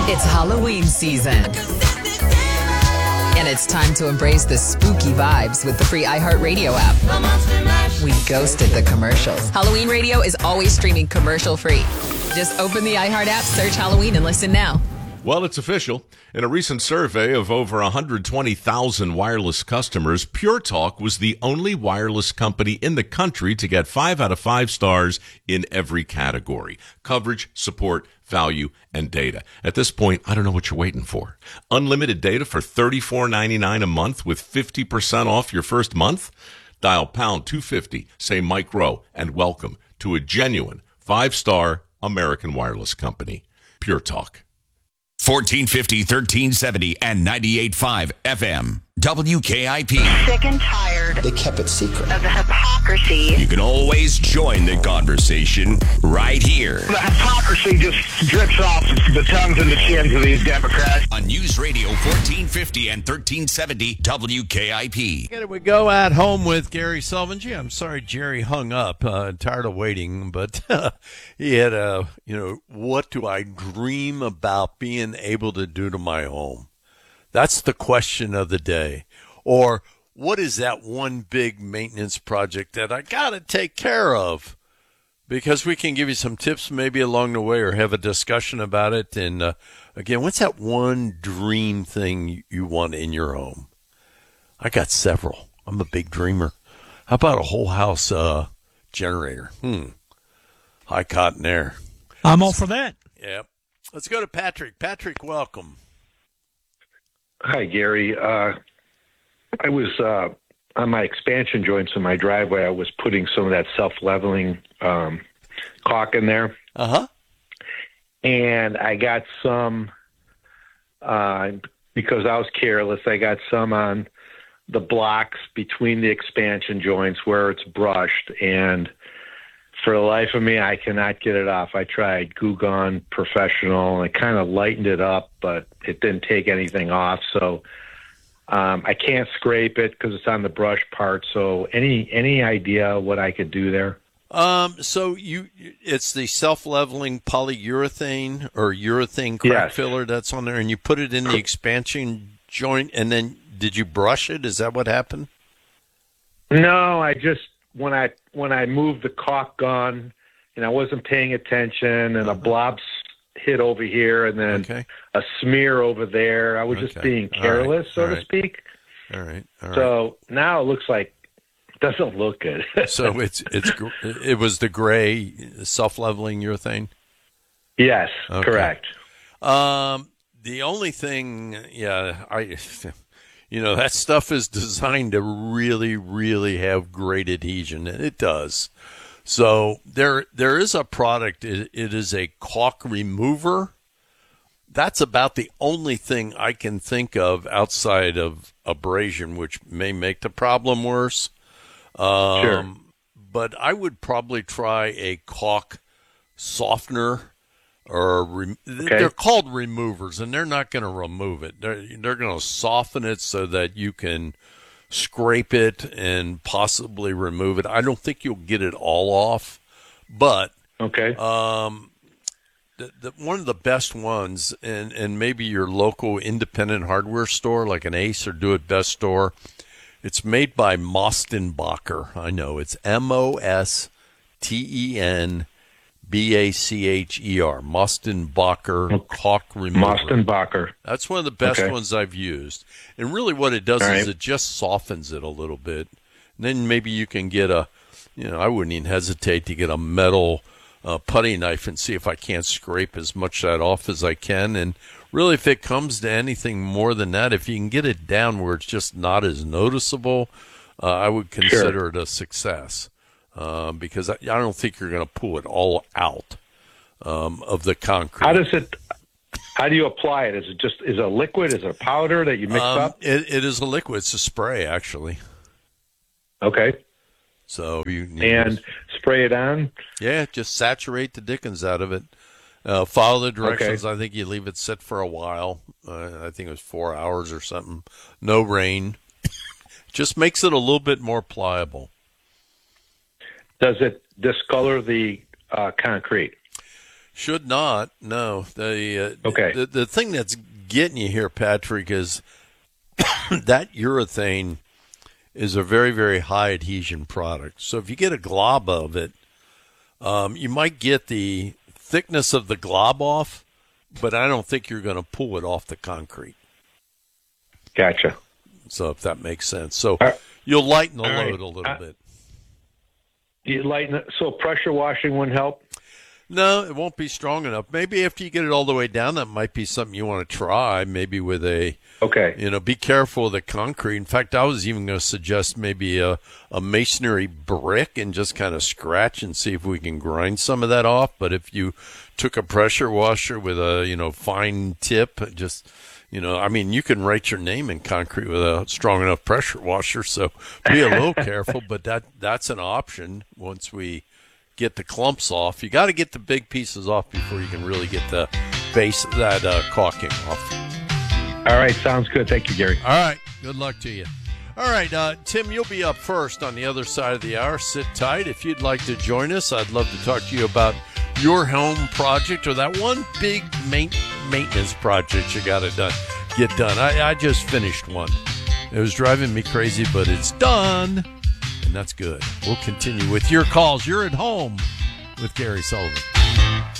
It's Halloween season. And it's time to embrace the spooky vibes with the free iHeartRadio app. We ghosted the commercials. Halloween Radio is always streaming commercial free. Just open the iHeart app, search Halloween, and listen now. Well, it's official. In a recent survey of over 120,000 wireless customers, Pure Talk was the only wireless company in the country to get 5 out of 5 stars in every category: coverage, support, value, and data. At this point, I don't know what you're waiting for. Unlimited data for $34.99 a month with 50% off your first month? Dial pound 250, say Mike Rowe, and welcome to a genuine 5-star American wireless company. Pure Talk. 1450, 1370, and 98.5 FM. WKIP. Sick and tired They kept it secret. of the hypocrisy. You can always join the conversation right here The hypocrisy just drips off the tongues and the chins of these Democrats. on News Radio 1450 and 1370 WKIP. Here we go at home with Gary Sullivan. Gee, I'm sorry Jerry hung up. Tired of waiting, but he had what do I dream about being able to do to my home? That's the question of the day. Or what is that one big maintenance project that I got to take care of? Because we can give you some tips maybe along the way or have a discussion about it. And again, what's that one dream thing you want in your home? I got several. I'm a big dreamer. How about a whole house generator? High cotton air. I'm all for that. Yep. Let's go to Patrick. Patrick, welcome. Hi, Gary. I was on my expansion joints in my driveway. I was putting some of that self-leveling caulk in there. And I got some, because I was careless, I got some on the blocks between the expansion joints where it's brushed. And for the life of me, I cannot get it off. I tried Goo Gone Professional, and I kind of lightened it up, but it didn't take anything off. So I can't scrape it because it's on the brush part. So any idea what I could do there? So it's the self-leveling polyurethane or urethane crack filler that's on there, and you put it in the expansion joint, and then did you brush it? Is that what happened? No, I just when I moved the caulk gun and I wasn't paying attention, and a blob hit over here and then a smear over there. I was just being careless, so to speak. All right. So now it looks like it doesn't look good. So it was the gray self-leveling urethane? Yes, correct. The only thing, that stuff is designed to really, really have great adhesion, and it does. So there is a product. It is a caulk remover. That's about the only thing I can think of outside of abrasion, which may make the problem worse. Sure. But I would probably try a caulk softener. They're called removers, and they're not going to remove it. They're going to soften it so that you can scrape it and possibly remove it. I don't think you'll get it all off, but one of the best ones, and maybe your local independent hardware store like an Ace or Do It Best store, it's made by Mostenbacher. I know it's Mostenbacher. Mostenbacher caulk remover. Mostenbacher. That's one of the best ones I've used. And really what it does is it just softens it a little bit. And then maybe you can get I wouldn't even hesitate to get a metal putty knife and see if I can't scrape as much of that off as I can. And really, if it comes to anything more than that, if you can get it down where it's just not as noticeable, I would consider it a success. Because I don't think you're going to pull it all out of the concrete. How do you apply it? Is it a liquid? Is it a powder that you mix up? It is a liquid. It's a spray, actually. Okay. So spray it on? Yeah, just saturate the dickens out of it. Follow the directions. I think you leave it sit for a while. I think it was 4 hours or something. No rain. Just makes it a little bit more pliable. Does it discolor the concrete? Should not. No. Okay. The thing that's getting you here, Patrick, is that urethane is a very, very high adhesion product. So if you get a glob of it, you might get the thickness of the glob off, but I don't think you're going to pull it off the concrete. Gotcha. So if that makes sense. So you'll lighten the load a little bit. You lighten it, so pressure washing wouldn't help? No, it won't be strong enough. Maybe after you get it all the way down, that might be something you want to try. Maybe with be careful with the concrete. In fact, I was even going to suggest maybe a masonry brick and just kind of scratch and see if we can grind some of that off. But if you took a pressure washer with a, fine tip, you can write your name in concrete with a strong enough pressure washer. So be a little careful, but that's an option once we get the clumps off. You got to get the big pieces off before you can really get the base of that caulking off. All right, sounds good. Thank you, Gary. All right, good luck to you. All right, Tim, you'll be up first on the other side of the hour. Sit tight. If you'd like to join us, I'd love to talk to you about your home project or that one big maintenance project you got to get done. I just finished one. It was driving me crazy, but it's done. And that's good. We'll continue with your calls. You're at home with Gary Sullivan.